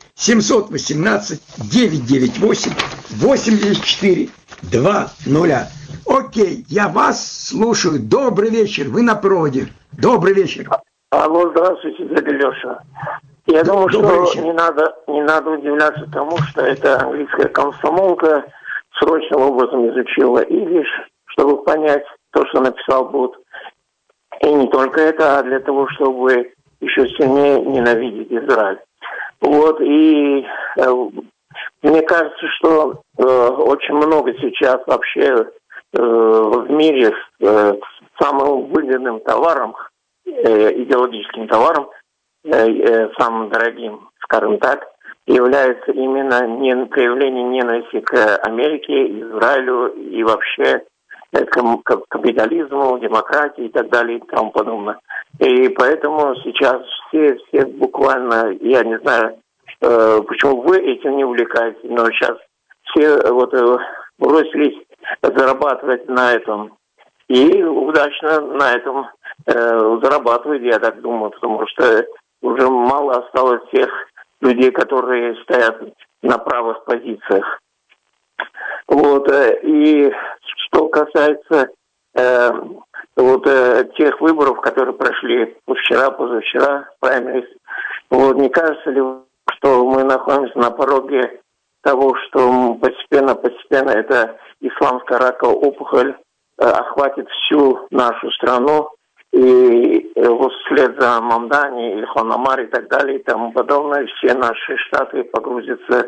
Speaker 15: 718-998-8400. Окей, я вас слушаю. Добрый вечер, вы на проводе. Добрый вечер.
Speaker 23: Алло, здравствуйте, дядя Леша. Я думаю, что не надо удивляться тому, что эта английская комсомолка срочным образом изучила идиш, чтобы понять то, что написал Бут. И не только это, а для того, чтобы еще сильнее ненавидеть Израиль. Вот, и мне кажется, что очень много сейчас вообще в мире самым выгодным товаром, идеологическим товаром, самым дорогим, скажем так, является именно проявление ненависти к Америке, Израилю и вообще к капитализму, демократии и так далее и тому подобное. И поэтому сейчас все буквально, я не знаю, почему вы этим не увлекаетесь, но сейчас все вот бросились зарабатывать на этом. И удачно на этом зарабатывают, я так думаю, потому что уже мало осталось тех людей, которые стоят на правых позициях. Вот, и что касается вот тех выборов, которые прошли вчера, позавчера, праймерис. Вот не кажется ли, что мы находимся на пороге того, что постепенно эта исламская раковая опухоль охватит всю нашу страну, и вот вслед за Мамдани, Ильхан Омар и так далее и тому подобное, все наши штаты погрузятся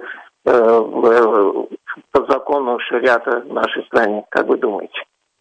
Speaker 23: под закону шариата в нашей стране. Как вы думаете?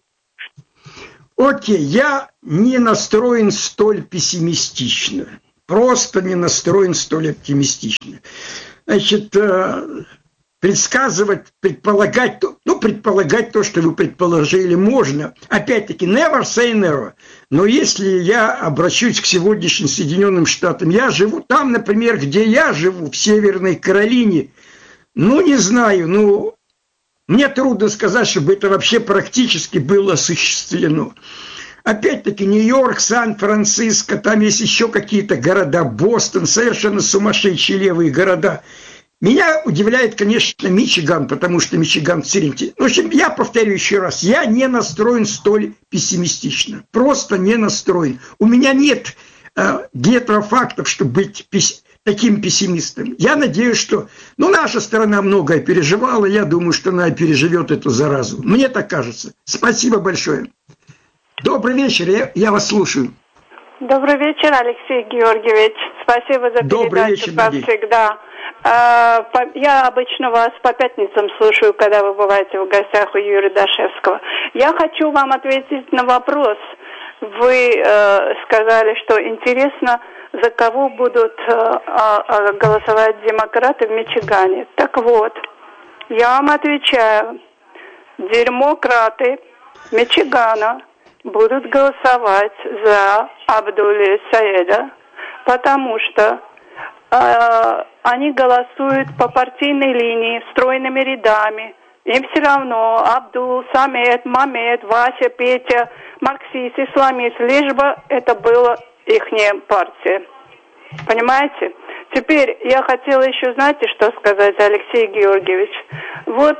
Speaker 15: Окей, я не настроен столь пессимистично. Просто не настроен столь оптимистично. Значит, предсказывать, предполагать то, что вы предположили, можно. Опять-таки, never say never. Но если я обращусь к сегодняшним Соединенным Штатам, я живу там, например, где я живу, в Северной Каролине, не знаю, мне трудно сказать, чтобы это вообще практически было осуществлено. Опять-таки, Нью-Йорк, Сан-Франциско, там есть еще какие-то города, Бостон, совершенно сумасшедшие левые города. Меня удивляет, конечно, Мичиган, потому что Мичиган в середине. В общем, я повторю еще раз, я не настроен столь пессимистично. Просто не настроен. У меня нет где-то фактов, чтобы быть таким пессимистом. Я надеюсь, что наша страна многое переживала, я думаю, что она переживет эту заразу. Мне так кажется. Спасибо большое. Добрый вечер, я вас слушаю.
Speaker 5: Добрый вечер, Алексей Георгиевич. Спасибо за передачу, как всегда. Я обычно вас по пятницам слушаю, когда вы бываете в гостях у Юрия Дашевского. Я хочу вам ответить на вопрос. Вы сказали, что интересно, за кого будут голосовать демократы в Мичигане. Так вот, я вам отвечаю. Демократы Мичигана будут голосовать за Абдулли Саида, потому что они голосуют по партийной линии, стройными рядами. Им все равно Абдул, Самед, Мамед, Вася, Петя, марксист, исламист, лишь бы это была ихняя партия. Понимаете? Теперь я хотела еще, знаете, что сказать, Алексей Георгиевич? Вот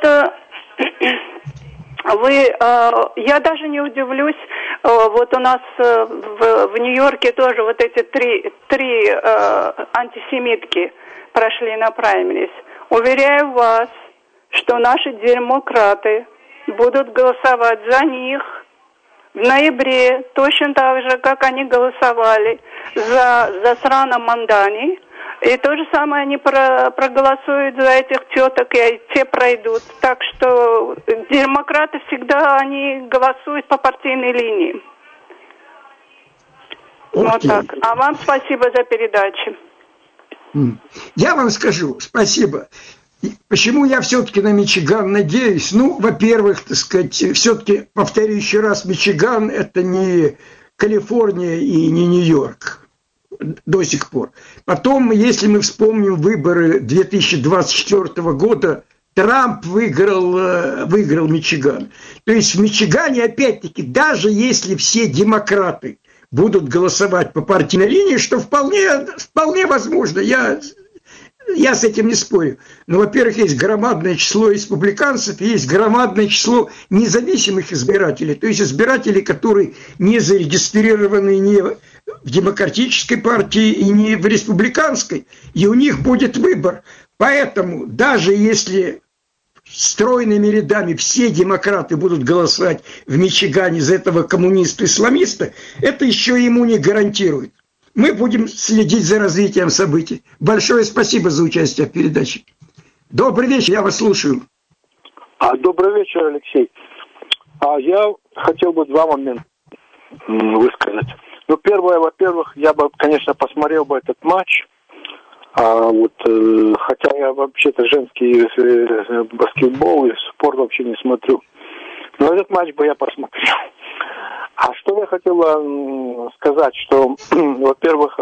Speaker 5: я даже не удивлюсь, вот у нас в Нью-Йорке тоже вот эти три антисемитки прошли на праймерис. Уверяю вас, что наши демократы будут голосовать за них в ноябре, точно так же, как они голосовали за Срана Мандани. И то же самое они проголосуют за этих теток, и те пройдут. Так что демократы всегда они голосуют по партийной линии. Вот так. А вам спасибо за передачу.
Speaker 15: Я вам скажу спасибо. Почему я все-таки на Мичиган надеюсь? Во-первых, так сказать, все-таки, повторю еще раз, Мичиган – это не Калифорния и не Нью-Йорк до сих пор. Потом, если мы вспомним выборы 2024 года, Трамп выиграл Мичиган. То есть в Мичигане, опять-таки, даже если все демократы будут голосовать по партийной линии, что вполне возможно, я с этим не спорю. Но, во-первых, есть громадное число республиканцев, и есть громадное число независимых избирателей, то есть избирателей, которые не зарегистрированы ни в демократической партии и не в республиканской, и у них будет выбор. Поэтому даже если стройными рядами все демократы будут голосовать в Мичигане за этого коммуниста-исламиста, это еще ему не гарантирует. Мы будем следить за развитием событий. Большое спасибо за участие в передаче. Добрый вечер, я вас слушаю.
Speaker 6: Добрый вечер, Алексей. Я хотел бы два момента высказать. Первое, во-первых, я бы, конечно, посмотрел бы этот матч. Хотя я вообще-то женский баскетбол и спорт вообще не смотрю. Но этот матч бы я посмотрел. А что я хотела сказать, что, во-первых,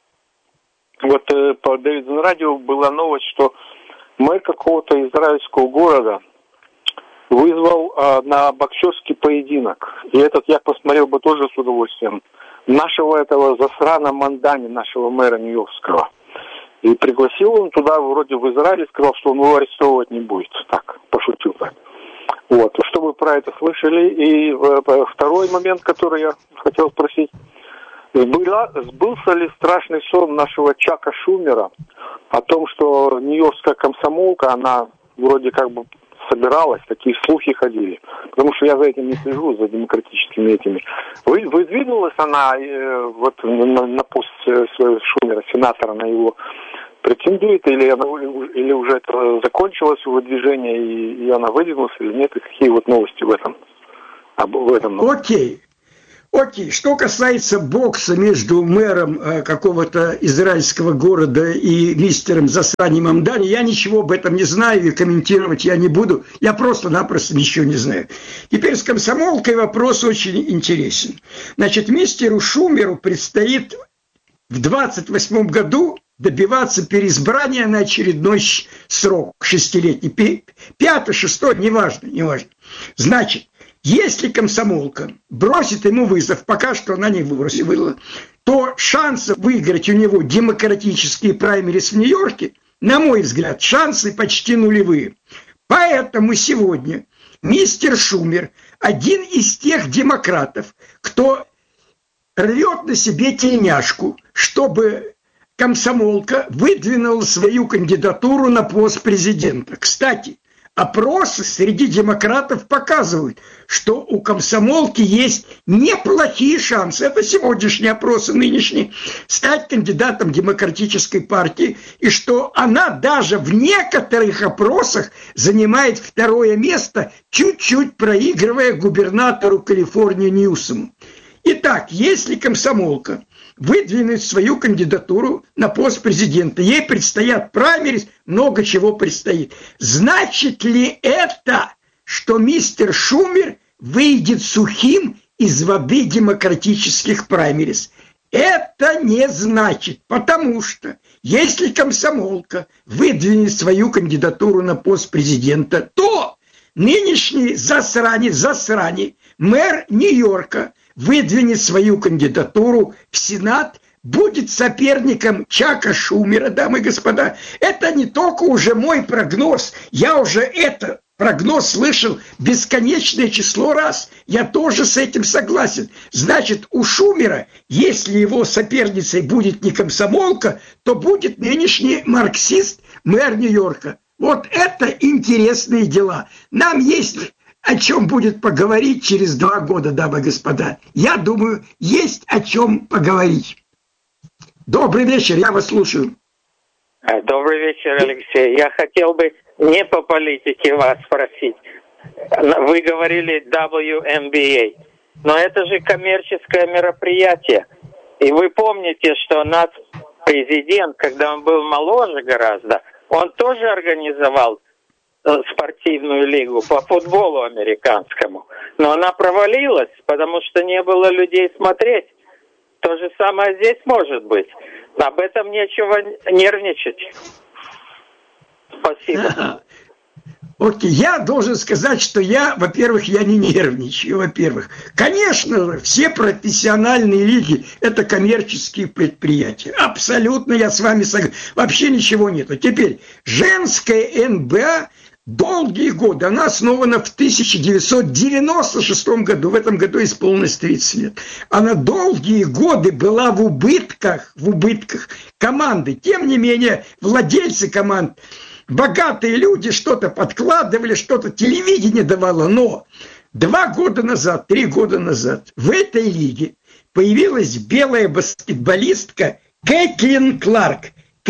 Speaker 6: по Дэвидсон радио была новость, что мэр какого-то израильского города вызвал на боксерский поединок. И этот я посмотрел бы тоже с удовольствием. Нашего этого Засрана Мандани, нашего мэра Нью-Йоркского. И пригласил он туда, вроде в Израиле, сказал, что он его арестовывать не будет. Так, пошутил так. Чтобы про это слышали. И второй момент, который я хотел спросить. Сбылся ли страшный сон нашего Чака Шумера о том, что нью-йоркская комсомолка, она вроде как бы собиралась, такие слухи ходили, потому что я за этим не слежу, за демократическими этими. Выдвинулась она вот на пост Шумера, сенатора, на его претендует, или уже это закончилось выдвижение, и она выдвинулась, или нет, и какие вот новости в этом?
Speaker 15: Окей, что касается бокса между мэром какого-то израильского города и мистером Засани Мамдани, я ничего об этом не знаю и комментировать я не буду. Я просто-напросто ничего не знаю. Теперь с комсомолкой вопрос очень интересен. Значит, мистеру Шумеру предстоит в 28 году добиваться переизбрания на очередной срок, 6-летний, 5-й, 6-й, неважно. Значит, если комсомолка бросит ему вызов, пока что она не бросила, то шансы выиграть у него демократические праймерис в Нью-Йорке, на мой взгляд, шансы почти нулевые. Поэтому сегодня мистер Шумер один из тех демократов, кто рвет на себе тельняшку, чтобы комсомолка выдвинула свою кандидатуру на пост президента. Кстати, опросы среди демократов показывают, что у комсомолки есть неплохие шансы, это сегодняшние опросы, нынешние, стать кандидатом демократической партии, и что она даже в некоторых опросах занимает второе место, чуть-чуть проигрывая губернатору Калифорнии Ньюсому. Итак, если комсомолка выдвинуть свою кандидатуру на пост президента, ей предстоят праймерис, много чего предстоит. Значит ли это, что мистер Шумер выйдет сухим из воды демократических праймерис? Это не значит, потому что если комсомолка выдвинет свою кандидатуру на пост президента, то нынешний засранец, мэр Нью-Йорка, выдвинет свою кандидатуру в Сенат, будет соперником Чака Шумера, дамы и господа. Это не только уже мой прогноз, я уже этот прогноз слышал бесконечное число раз. Я тоже с этим согласен. Значит, у Шумера, если его соперницей будет не комсомолка, то будет нынешний марксист, мэр Нью-Йорка. Вот это интересные дела. Нам есть о чем будет поговорить через 2 года, дамы и господа. Я думаю, есть о чем поговорить. Добрый вечер, я вас слушаю.
Speaker 23: Добрый вечер, Алексей. Я хотел бы не по политике вас спросить. Вы говорили WNBA, но это же коммерческое мероприятие. И вы помните, что наш президент, когда он был моложе гораздо, он тоже организовал спортивную лигу по футболу американскому. Но она провалилась, потому что не было людей смотреть. То же самое здесь может быть. Об этом нечего нервничать. Спасибо.
Speaker 15: Окей, я должен сказать, что во-первых, я не нервничаю, во-первых. Конечно, все профессиональные лиги – это коммерческие предприятия. Абсолютно я с вами согласен. Вообще ничего нету. Теперь, женская НБА долгие годы, она основана в 1996 году, в этом году исполнилось 30 лет. Она долгие годы была в убытках команды. Тем не менее, владельцы команд, богатые люди что-то подкладывали, что-то телевидение давало, но 2 года назад, 3 года назад в этой лиге появилась белая баскетболистка Кейтлин Кларк,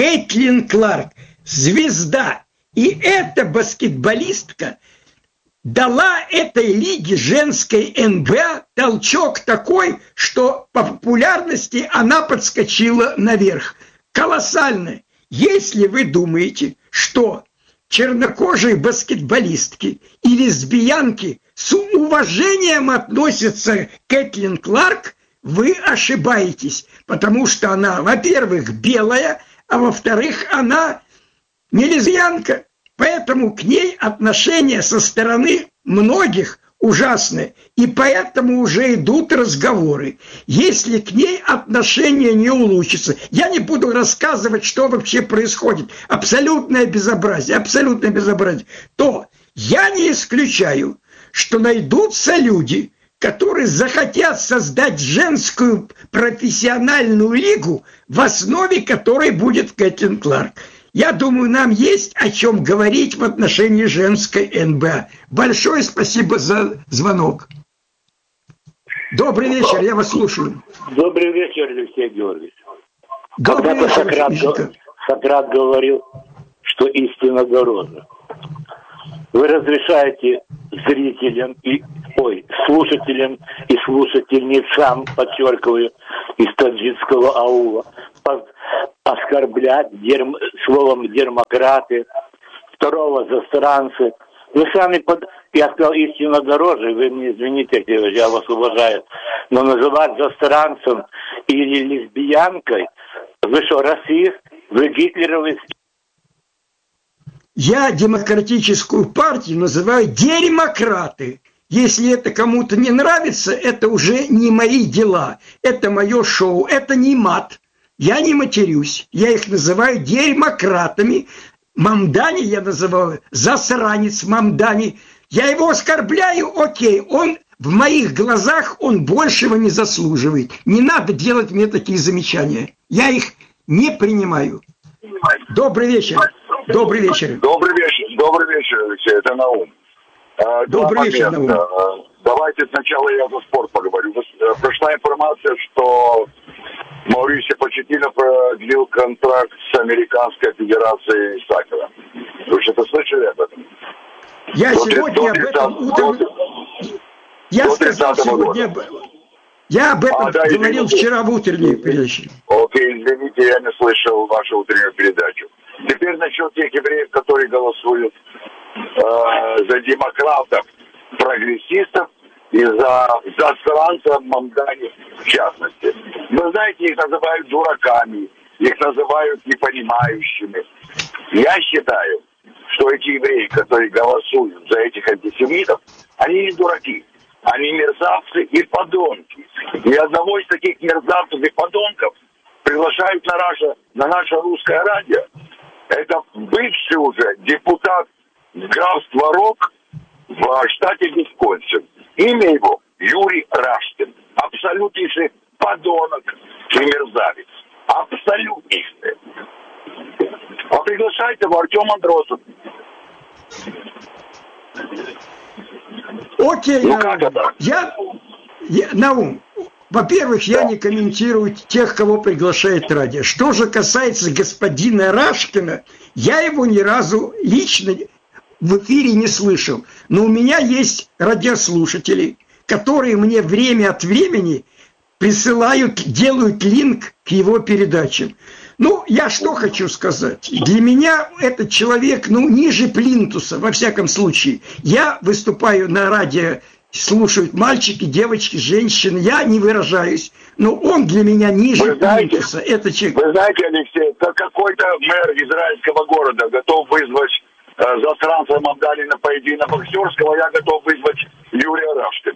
Speaker 15: звезда. И эта баскетболистка дала этой лиге женской НБА толчок такой, что по популярности она подскочила наверх. Колоссально. Если вы думаете, что чернокожие баскетболистки и лесбиянки с уважением относятся к Кейтлин Кларк, вы ошибаетесь, потому что она, во-первых, белая, а во-вторых, она не лесбиянка, поэтому к ней отношения со стороны многих ужасные, и поэтому уже идут разговоры. Если к ней отношения не улучшатся, я не буду рассказывать, что вообще происходит, абсолютное безобразие, то я не исключаю, что найдутся люди, которые захотят создать женскую профессиональную лигу, в основе которой будет Кэтлин Кларк. Я думаю, нам есть о чем говорить в отношении женской НБА. Большое спасибо за звонок. Добрый вечер, я вас слушаю.
Speaker 7: Добрый вечер, Алексей Георгиевич.
Speaker 15: Добрый вечер,
Speaker 7: Сократ говорил, что истина дороже. Вы разрешаете зрителям слушателям и слушательницам, подчеркиваю, из таджикского аула, оскорблять словом демократы, второго засранцы. Вы сами, я сказал, истина дороже, вы мне извините, я вас уважаю, но называть засранцем или лесбиянкой, вы что, расист, вы гитлеровец?
Speaker 15: Я демократическую партию называю демократы. Если это кому-то не нравится, это уже не мои дела. Это мое шоу, это не мат. Я не матерюсь. Я их называю демократами. Мамдани я называю засранец Мамдани. Я его оскорбляю, окей, он в моих глазах, он большего не заслуживает. Не надо делать мне такие замечания. Я их не принимаю. Добрый вечер. Добрый вечер.
Speaker 8: Добрый вечер, Алексей, это Наум.
Speaker 15: Добрый вечер, Наум.
Speaker 8: Давайте сначала я за спорт поговорю. Пришла информация, что Маурисио Почеттино продлил контракт с Американской Федерацией Сакера. Вы что-то слышали об этом?
Speaker 15: Я сегодня об этом утром... Я сказал сегодня... Я об этом говорил вчера в утренней передаче.
Speaker 8: Окей, извините, я не слышал вашу утреннюю передачу. Теперь насчет тех евреев, которые голосуют за демократов, прогрессистов и за засранца Мамдани в частности. Вы знаете, их называют дураками, их называют непонимающими. Я считаю, что эти евреи, которые голосуют за этих антисемитов, они не дураки. Они мерзавцы и подонки. И одного из таких мерзавцев и подонков приглашают на наше русское радио. Это бывший уже депутат графства Рок в штате Висконсин. Имя его Юрий Раштин. Абсолютнейший подонок и мерзавец. Абсолютнейший. А приглашайте его Артем Андросов.
Speaker 15: Окей, Наум, во-первых, я не комментирую тех, кого приглашает радио. Что же касается господина Рашкина, я его ни разу лично в эфире не слышал. Но у меня есть радиослушатели, которые мне время от времени присылают, делают линк к его передачам. Ну, я что хочу сказать. Для меня этот человек, ниже плинтуса, во всяком случае. Я выступаю на радио, слушают мальчики, девочки, женщины. Я не выражаюсь. Но он для меня ниже плинтуса. Это человек.
Speaker 8: Вы знаете, Алексей, какой-то мэр израильского города готов вызвать засранца Мамдани на поединок боксерского, я готов вызвать Юрия Раштина.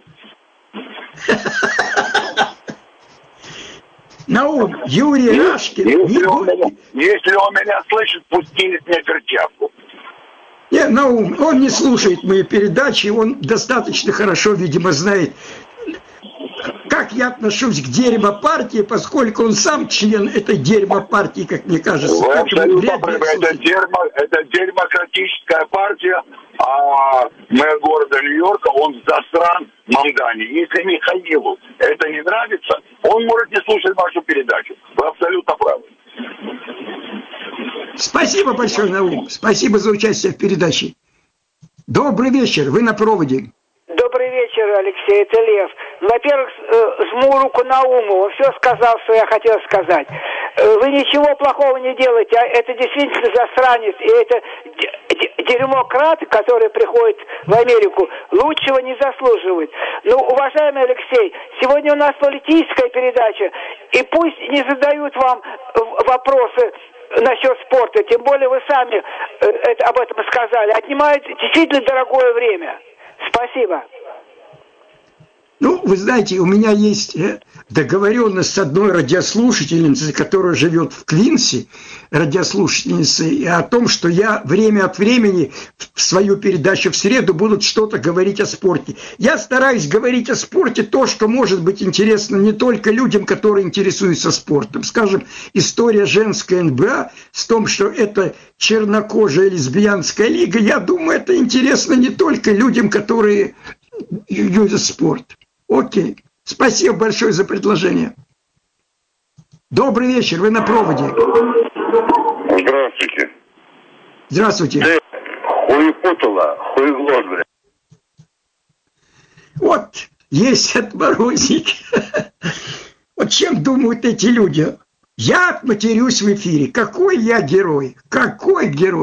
Speaker 15: Наум, Юрий Рашкин...
Speaker 8: Если он меня слышит, пусть кинет мне перчатку.
Speaker 15: Нет, Наум, он не слушает мои передачи, он достаточно хорошо, видимо, знает, как я отношусь к дерьмо-партии, поскольку он сам член этой дерьмо-партии, как мне кажется.
Speaker 8: Вы абсолютно правы, это демократическая партия, а мэр города Нью-Йорка, он засран Мамдани. Если Михаилу это не нравится, он может не слушать вашу передачу. Вы абсолютно правы.
Speaker 15: Спасибо большое, Наум. Спасибо за участие в передаче. Добрый вечер, вы на проводе.
Speaker 9: Добрый вечер, Алексей, это Лев. Во-первых, жму руку Науму, он все сказал, что я хотел сказать. Вы ничего плохого не делаете, это действительно засранец, и это демократы, которые приходят в Америку, лучшего не заслуживают. Ну, уважаемый Алексей, сегодня у нас политическая передача, и пусть не задают вам вопросы насчет спорта, тем более вы сами об этом сказали, отнимает действительно дорогое время. Спасибо.
Speaker 15: Ну, вы знаете, у меня есть договоренность с одной радиослушательницей, которая живет в Квинси, радиослушательницей, о том, что я время от времени в свою передачу в среду буду что-то говорить о спорте. Я стараюсь говорить о спорте то, что может быть интересно не только людям, которые интересуются спортом. Скажем, история женской НБА с том, что это чернокожая лесбиянская лига, я думаю, это интересно не только людям, которые любят спорт. Окей. Спасибо большое за предложение. Добрый вечер, вы на проводе.
Speaker 10: Здравствуйте.
Speaker 15: Здравствуйте.
Speaker 10: Хуепутала, хуеглот,
Speaker 15: вот, есть отморозник. Вот чем думают эти люди? Я матерюсь в эфире. Какой я герой? Какой герой?